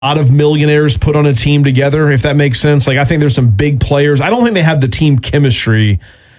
lot of millionaires put on a team together, if that makes sense. Like, I think there's some big players. I don't think they have the team chemistry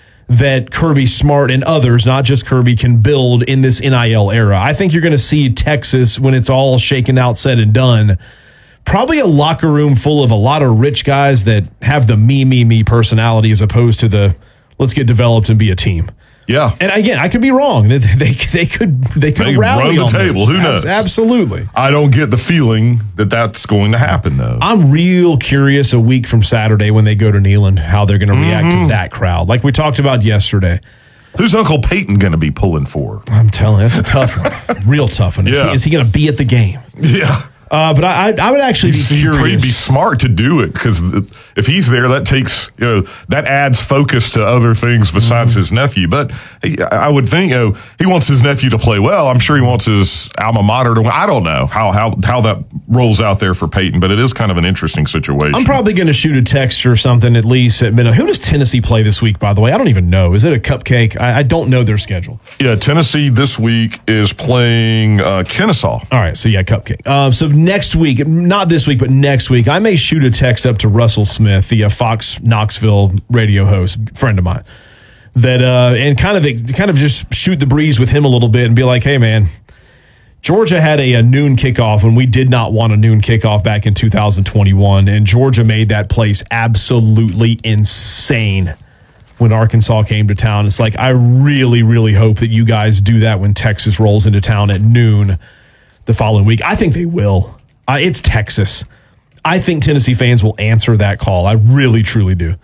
that Kirby Smart and others, not just Kirby, can build in this NIL era. I think you're going to see Texas, when it's all shaken out, said and done, probably a locker room full of a lot of rich guys that have the me personality as opposed to the let's get developed and be a team. Yeah. And again, I could be wrong. They could rally run the on table. This. Who knows? Absolutely. I don't get the feeling that that's going to happen, though. I'm real curious a week from Saturday when they go to Neyland, how they're going to react to that crowd. Like we talked about yesterday. Who's Uncle Peyton going to be pulling for? I'm telling you, that's a tough one. Real tough one. Is he going to be at the game? Yeah. But I would actually be curious. He'd be smart to do it, because if he's there, that takes, that adds focus to other things besides his nephew. But I would think, he wants his nephew to play well. I'm sure he wants his alma mater to win. I don't know how that rolls out there for Peyton, but it is kind of an interesting situation. I'm probably going to shoot a text or something at least at midnight. Who does Tennessee play this week, by the way? I don't even know. Is it a cupcake? I don't know their schedule. Yeah, Tennessee this week is playing Kennesaw. All right, so yeah, cupcake. So next week, not this week, but next week, I may shoot a text up to Russell Smith, the Fox Knoxville radio host, friend of mine, that and kind of just shoot the breeze with him a little bit and be like, hey, man, Georgia had a noon kickoff when we did not want a noon kickoff back in 2021, and Georgia made that place absolutely insane when Arkansas came to town. It's like, I really, really hope that you guys do that when Texas rolls into town at noon the following week. I think they will. It's Texas. I think Tennessee fans will answer that call. I really, truly do.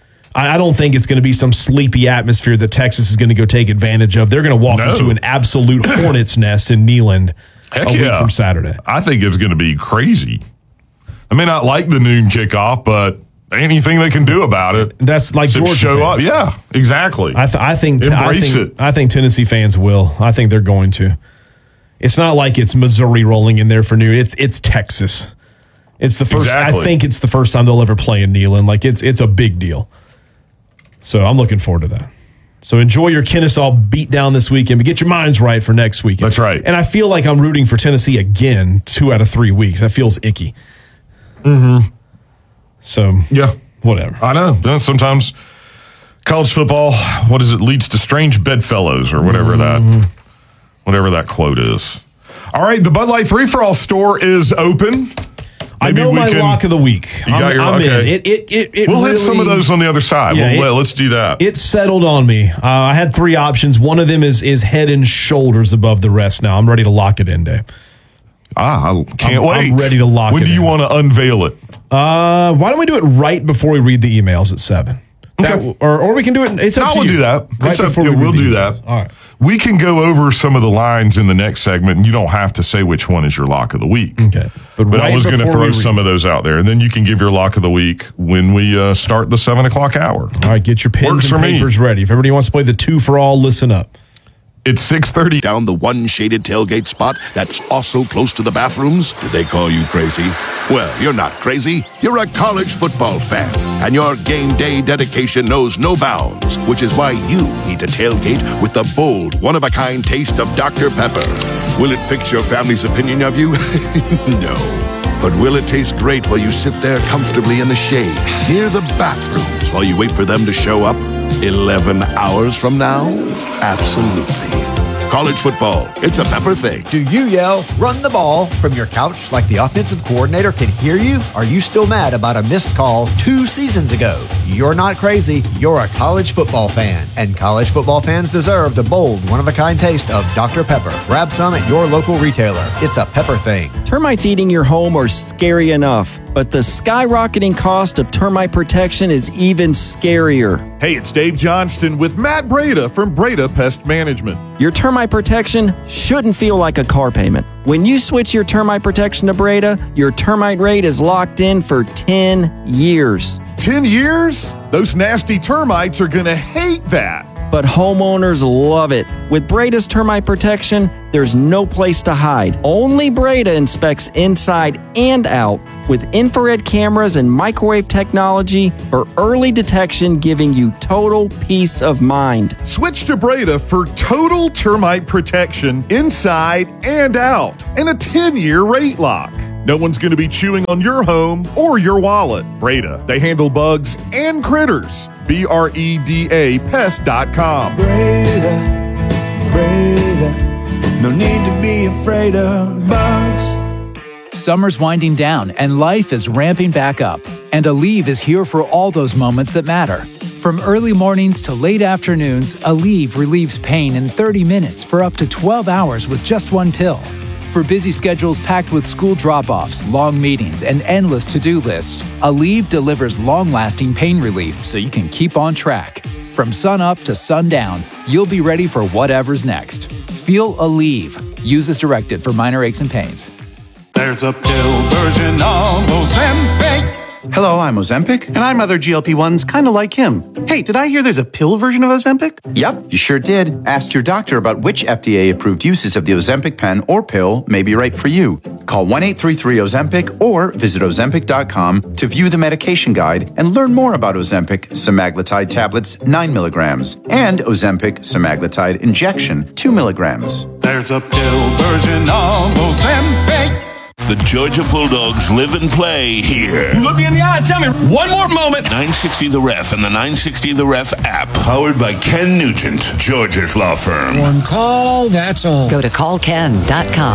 I don't think it's going to be some sleepy atmosphere that Texas is going to go take advantage of. They're going to walk into an absolute hornet's nest in Neyland week from Saturday. I think it's going to be crazy. I may not like the noon kickoff, but anything they can do about it. That's like Georgia show fans. up. Yeah, exactly. I think Tennessee fans will. I think they're going to. It's not like it's Missouri rolling in there for noon. It's Texas. It's the first. Exactly. I think it's the first time they'll ever play in Neyland. Like it's a big deal. So I'm looking forward to that. So enjoy your Kennesaw beat down this weekend, but get your minds right for next weekend. That's right. And I feel like I'm rooting for Tennessee again 2 out of 3 weeks. That feels icky. So yeah, whatever. I know. Sometimes college football, leads to strange bedfellows or whatever that quote is. All right, the Bud Light 3 for All store is open. I know my lock of the week. I'm in. We'll hit some of those on the other side. Yeah, let's do that. It settled on me. I had 3 options. One of them is head and shoulders above the rest now. I'm ready to lock it in, Dave. I can't wait. I'm ready to lock it in. When do you want to unveil it? Why don't we do it right before we read the emails at 7? Okay. Or we can do it. It's up to you. We'll do that. We'll do that. All right. We can go over some of the lines in the next segment, and you don't have to say which one is your lock of the week. Okay. But I was going to throw some of those out there, and then you can give your lock of the week when we start the 7 o'clock hour. All right, get your pens and papers ready. If everybody wants to play the 2 for all, listen up. It's 6:30. Down the one shaded tailgate spot that's also close to the bathrooms? Did they call you crazy? Well, you're not crazy. You're a college football fan, and your game day dedication knows no bounds, which is why you need to tailgate with the bold, one-of-a-kind taste of Dr. Pepper. Will it fix your family's opinion of you? No. But will it taste great while you sit there comfortably in the shade, near the bathrooms, while you wait for them to show up 11 hours from now? Absolutely. College football, it's a Pepper thing. Do you yell, run the ball, from your couch like the offensive coordinator can hear you? Are you still mad about a missed call 2 seasons ago? You're not crazy. You're a college football fan. And college football fans deserve the bold, one-of-a-kind taste of Dr. Pepper. Grab some at your local retailer. It's a Pepper thing. Termites eating your home are scary enough, but the skyrocketing cost of termite protection is even scarier. Hey, it's Dave Johnston with Matt Breda from Breda Pest Management. Your termite protection shouldn't feel like a car payment. When you switch your termite protection to Breda, your termite rate is locked in for 10 years. 10 years? Those nasty termites are going to hate that. But homeowners love it. With Breda's termite protection, there's no place to hide. Only Breda inspects inside and out with infrared cameras and microwave technology for early detection, giving you total peace of mind. Switch to Breda for total termite protection inside and out and a 10-year rate lock. No one's going to be chewing on your home or your wallet. Breda, they handle bugs and critters. BREDA Pest.com. Breda, no need to be afraid of bugs. Summer's winding down and life is ramping back up. And Aleve is here for all those moments that matter. From early mornings to late afternoons, Aleve relieves pain in 30 minutes for up to 12 hours with just one pill. For busy schedules packed with school drop-offs, long meetings, and endless to-do lists, Aleve delivers long-lasting pain relief so you can keep on track. From sun up to sundown, you'll be ready for whatever's next. Feel Aleve. Use as directed for minor aches and pains. There's a pill version of Ozempic. Hello, I'm Ozempic. And I'm other GLP-1s kind of like him. Hey, did I hear there's a pill version of Ozempic? Yep, you sure did. Ask your doctor about which FDA-approved uses of the Ozempic pen or pill may be right for you. Call 1-833-OZEMPIC or visit Ozempic.com to view the medication guide and learn more about Ozempic semaglutide tablets 9 milligrams and Ozempic semaglutide injection 2 milligrams. There's a pill version of Ozempic. The Georgia Bulldogs live and play here. Look me in the eye. Tell me one more moment. 960 The Ref and the 960 The Ref app. Powered by Ken Nugent, Georgia's law firm. One call, that's all. Go to callken.com.